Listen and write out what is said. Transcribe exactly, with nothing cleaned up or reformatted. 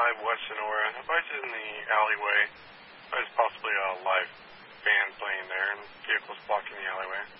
five West Sonora. If I was in the alleyway, there's possibly a live band playing there, and vehicles blocking the alleyway.